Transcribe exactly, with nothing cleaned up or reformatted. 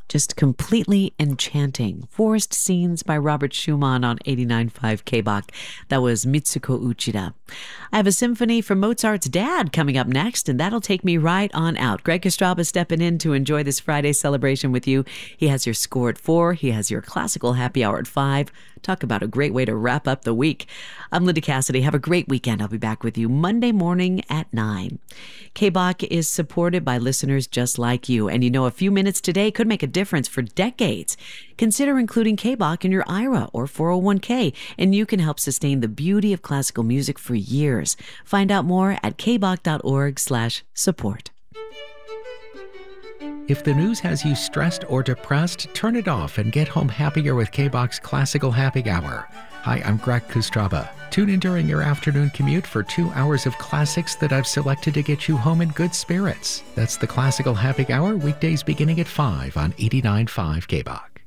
Just completely enchanting. Forest Scenes by Robert Schumann on eighty-nine point five K B O C. That was Mitsuko Uchida. I have a symphony from Mozart's dad coming up next, and that'll take me right on out. Greg Kostraba stepping in to enjoy this Friday celebration with you. He has your score at four. He has your classical happy hour at five. Talk about a great way to wrap up the week. I'm Linda Cassidy. Have a great weekend. I'll be back with you Monday morning at nine. K B O C is supported by listeners just like you. And you know, a few minutes today could make a difference for decades. Consider including K B O C in your I R A or four oh one k, and you can help sustain the beauty of classical music for years. Find out more at kboc.org slash support. If the news has you stressed or depressed, turn it off and get home happier with K B O C's Classical Happy Hour. Hi, I'm Greg Kostraba. Tune in during your afternoon commute for two hours of classics that I've selected to get you home in good spirits. That's the Classical Happy Hour, weekdays beginning at five on eighty-nine point five K B O C.